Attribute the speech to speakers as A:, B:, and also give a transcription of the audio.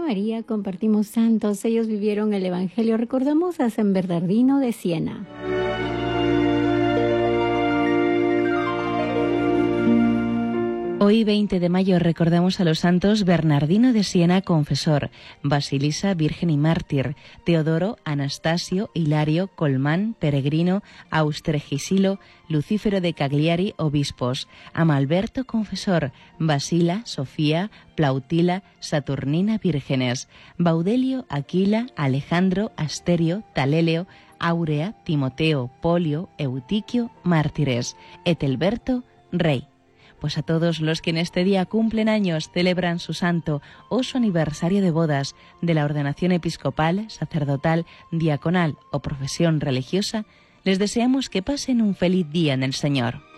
A: María compartimos santos. Ellos vivieron el Evangelio. Recordamos a San Bernardino de Siena.
B: Hoy, 20 de mayo, recordamos a los santos Bernardino de Siena, confesor, Basilisa, virgen y mártir, Teodoro, Anastasio, Hilario, Colmán, peregrino, Austergisilo, Lucífero de Cagliari, obispos, Amalberto, confesor, Basila, Sofía, Plautila, Saturnina, vírgenes, Baudelio, Aquila, Alejandro, Asterio, Taleleo, Áurea, Timoteo, Polio, Eutiquio, mártires, Etelberto, rey. Pues a todos los que en este día cumplen años, celebran su santo o su aniversario de bodas, de la ordenación episcopal, sacerdotal, diaconal o profesión religiosa, les deseamos que pasen un feliz día en el Señor.